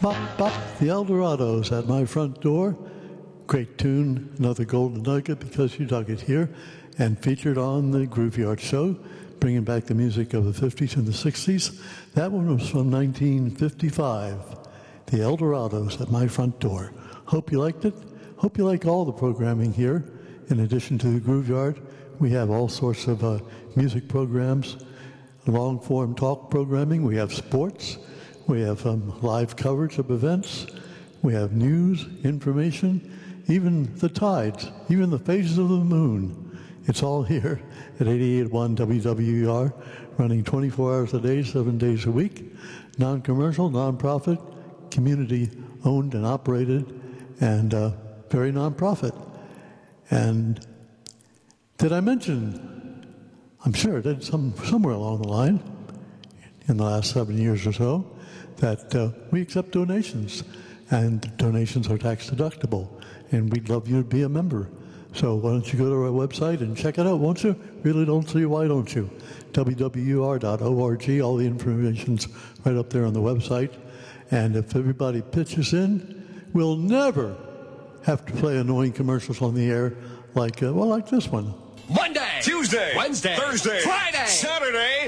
Bop, bop, the Eldorados at my front door. Great tune, another golden nugget because you dug it here, and featured on the Grooveyard Show, bringing back the music of the 50s and the 60s. That one was from 1955, the Eldorados at my front door. Hope you liked it. Hope you like all the programming here. In addition to the Grooveyard, we have all sorts of music programs, long-form talk programming. We have sports. We have live coverage of events. We have news, information, even the tides, even the phases of the moon. It's all here at 88.1 WWER, running 24 hours a day, 7 days a week. Non-commercial, non-profit, community-owned and operated, and very non-profit. And did I mention, I'm sure I did somewhere along the line, in the last 7 years or so, that we accept donations, and donations are tax deductible, and we'd love you to be a member. So why don't you go to our website and check it out, won't you? Really don't see why don't you? WWR.org, all the information's right up there on the website. And if everybody pitches in, we'll never have to play annoying commercials on the air like this one. Monday, Tuesday, Wednesday, Thursday, Friday, Saturday,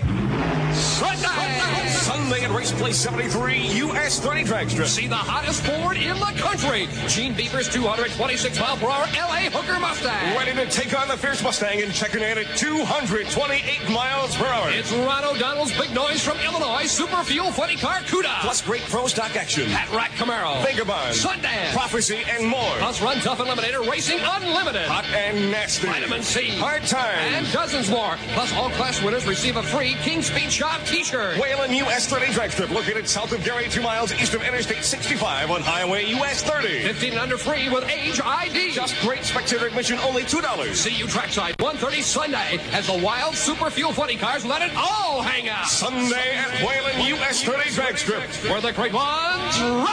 Sunday at Race Place 73, US 30 drag strip. See the hottest Ford in the country. Gene Beaver's 226-mile-per-hour LA Hooker Mustang. Ready to take on the fierce Mustang and checking in at 228 miles per hour. It's Ron O'Donnell's Big Noise from Illinois Super Fuel Funny Car CUDA. Plus great pro stock action. Pat Rack Camaro. Vagabond. Sundance. Prophecy and more. Plus Run Tough Eliminator Racing Unlimited. Hot and nasty. Vitamin C. Hard time. And dozens more. Plus all class winners receive a free King Speed Shop t-shirt. Whalen US 30 drag strip located south of Gary, 2 miles east of Interstate 65 on Highway US 30. 15 and under free with age ID. Just great spectator admission, only $2. See you trackside 1:30 Sunday as the wild Super Fuel Funny cars let it all hang out. Sunday at Whalen US 30 drag strip. Where the great ones run.